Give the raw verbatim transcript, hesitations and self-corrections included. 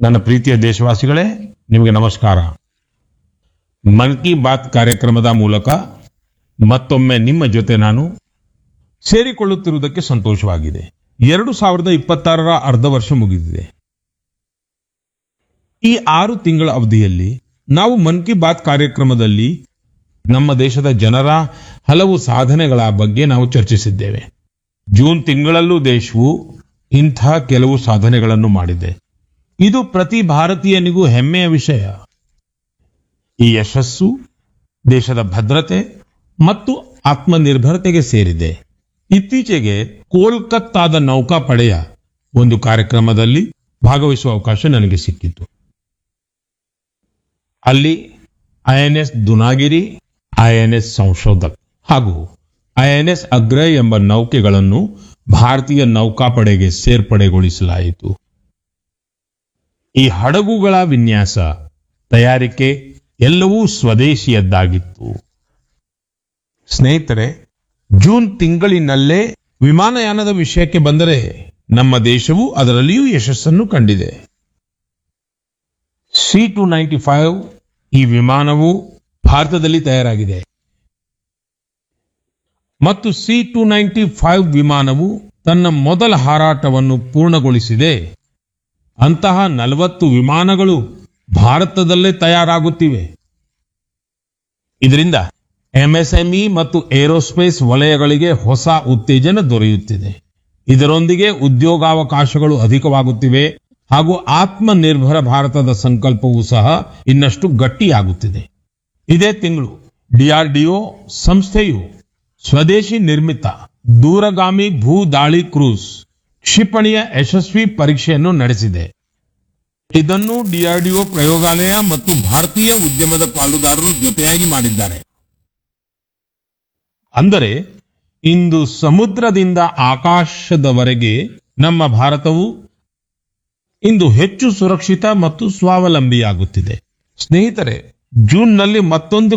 ನನ್ನ ಪ್ರೀತಿಯ ದೇಶವಾಸಿಗಳೇ, ನಿಮಗೆ ನಮಸ್ಕಾರ. ಮನ್ ಕಿ ಬಾತ್ ಕಾರ್ಯಕ್ರಮದ ಮೂಲಕ ಮತ್ತೊಮ್ಮೆ ನಿಮ್ಮ ಜೊತೆ ನಾನು ಸೇರಿಕೊಳ್ಳುತ್ತಿರುವುದಕ್ಕೆ ಸಂತೋಷವಾಗಿದೆ. ಎರಡು ಸಾವಿರದ ಇಪ್ಪತ್ತಾರರ ಅರ್ಧ ವರ್ಷ ಮುಗಿದಿದೆ. ಈ ಆರು ತಿಂಗಳ ಅವಧಿಯಲ್ಲಿ ನಾವು ಮನ್ ಕಿ ಬಾತ್ ಕಾರ್ಯಕ್ರಮದಲ್ಲಿ ನಮ್ಮ ದೇಶದ ಜನರ ಹಲವು ಸಾಧನೆಗಳ ಬಗ್ಗೆ ನಾವು ಚರ್ಚಿಸಿದ್ದೇವೆ. ಜೂನ್ ತಿಂಗಳಲ್ಲೂ ದೇಶವು ಇಂಥ ಕೆಲವು ಸಾಧನೆಗಳನ್ನು ಮಾಡಿದೆ. ಇದು ಪ್ರತಿ ಭಾರತೀಯನಿಗೂ ಹೆಮ್ಮೆಯ ವಿಷಯ. ಈ ಯಶಸ್ಸು ದೇಶದ ಭದ್ರತೆ ಮತ್ತು ಆತ್ಮನಿರ್ಭರತೆಗೆ ಸೇರಿದೆ. ಇತ್ತೀಚೆಗೆ ಕೋಲ್ಕತ್ತಾದ ನೌಕಾಪಡೆಯ ಒಂದು ಕಾರ್ಯಕ್ರಮದಲ್ಲಿ ಭಾಗವಹಿಸುವ ಅವಕಾಶ ನನಗೆ ಸಿಕ್ಕಿತು. ಅಲ್ಲಿ ಐಎನ್ಎಸ್ ದುನಾಗಿರಿ, ಐಎನ್ಎಸ್ ಸಂಶೋಧಕ್ ಹಾಗೂ ಐಎನ್ಎಸ್ ಅಗ್ರಯ್ ಎಂಬ ನೌಕೆಗಳನ್ನು ಭಾರತೀಯ ನೌಕಾಪಡೆಗೆ ಸೇರ್ಪಡೆಗೊಳಿಸಲಾಯಿತು. ಈ ಹಡಗುಗಳ ವಿನ್ಯಾಸ, ತಯಾರಿಕೆ ಎಲ್ಲವೂ ಸ್ವದೇಶಿಯದ್ದಾಗಿತ್ತು. ಸ್ನೇಹಿತರೆ, ಜೂನ್ ತಿಂಗಳಿನಲ್ಲೇ ವಿಮಾನಯಾನದ ವಿಷಯಕ್ಕೆ ಬಂದರೆ ನಮ್ಮ ದೇಶವು ಅದರಲ್ಲಿಯೂ ಯಶಸ್ಸನ್ನು ಕಂಡಿದೆ. ಸಿ ಟು ನೈಂಟಿ ಫೈವ್ ಈ ವಿಮಾನವು ಭಾರತದಲ್ಲಿ ತಯಾರಾಗಿದೆ ಮತ್ತು ಸಿ ಟು ನೈಂಟಿ ಫೈವ್ ವಿಮಾನವು ತನ್ನ ಮೊದಲ ಹಾರಾಟವನ್ನು ಪೂರ್ಣಗೊಳಿಸಿದೆ. ಅಂತಹ ನಲವತ್ತು ವಿಮಾನಗಳು ಭಾರತದಲ್ಲೇ ತಯಾರಾಗುತ್ತಿವೆ. ಇದರಿಂದ ಎಂಎಸ್ಎಂಇ ಮತ್ತು ಏರೋಸ್ಪೇಸ್ ವಲಯಗಳಿಗೆ ಹೊಸ ಉತ್ತೇಜನ ದೊರೆಯುತ್ತಿದೆ. ಇದರೊಂದಿಗೆ ಉದ್ಯೋಗಾವಕಾಶಗಳು ಅಧಿಕವಾಗುತ್ತಿವೆ ಹಾಗೂ ಆತ್ಮನಿರ್ಭರ ಭಾರತದ ಸಂಕಲ್ಪವೂ ಸಹ ಇನ್ನಷ್ಟು ಗಟ್ಟಿಯಾಗುತ್ತಿದೆ. ಇದೇ ತಿಂಗಳು ಡಿಆರ್ಡಿಒ ಸಂಸ್ಥೆಯು ಸ್ವದೇಶಿ ನಿರ್ಮಿತ ದೂರಗಾಮಿ ಭೂ ದಾಳಿ ಕ್ರೂಸ್ ಕ್ಷಿಪಣಿಯ ಯಶಸ್ವಿ ಪರೀಕ್ಷೆಯನ್ನು ನಡೆಸಿದೆ. ಇದನ್ನು ಡಿಆರ್ಡಿಒ ಪ್ರಯೋಗಾಲಯ ಮತ್ತು ಭಾರತೀಯ ಉದ್ಯಮದ ಪಾಲುದಾರರು ಜೊತೆಯಾಗಿ ಮಾಡಿದ್ದಾರೆ. ಅಂದರೆ ಇಂದು ಸಮುದ್ರದಿಂದ ಆಕಾಶದವರೆಗೆ ನಮ್ಮ ಭಾರತವು ಇಂದು ಹೆಚ್ಚು ಸುರಕ್ಷಿತ ಮತ್ತು ಸ್ವಾವಲಂಬಿಯಾಗುತ್ತಿದೆ. ಸ್ನೇಹಿತರೆ, ಜೂನ್ನಲ್ಲಿ ಮತ್ತೊಂದು